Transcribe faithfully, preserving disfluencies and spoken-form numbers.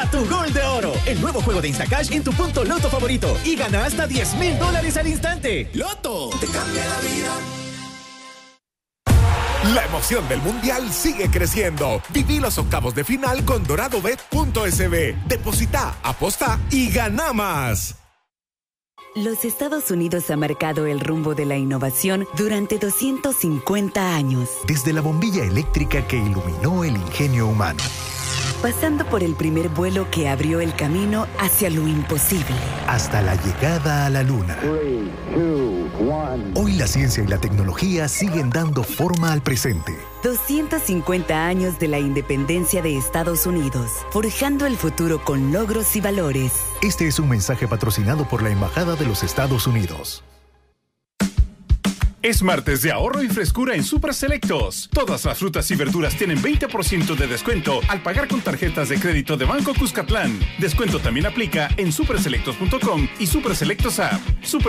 a tu gol de oro. El nuevo juego de Instacash en tu punto Loto favorito. Y gana hasta diez mil dólares al instante. ¡Loto! Te cambia la vida. La emoción del Mundial sigue creciendo. Viví los octavos de final con doradobet punto es be. Deposita, aposta y gana más. Los Estados Unidos ha marcado el rumbo de la innovación durante doscientos cincuenta años. Desde la bombilla eléctrica que iluminó el ingenio humano, pasando por el primer vuelo que abrió el camino hacia lo imposible, hasta la llegada a la Luna. Three, two, one. Hoy la ciencia y la tecnología siguen dando forma al presente. doscientos cincuenta años de la independencia de Estados Unidos, forjando el futuro con logros y valores. Este es un mensaje patrocinado por la Embajada de los Estados Unidos. Es martes de ahorro y frescura en Super Selectos. Todas las frutas y verduras tienen veinte por ciento de descuento al pagar con tarjetas de crédito de Banco Cuscatlán. Descuento también aplica en super selectos punto com y Super Selectos App. Super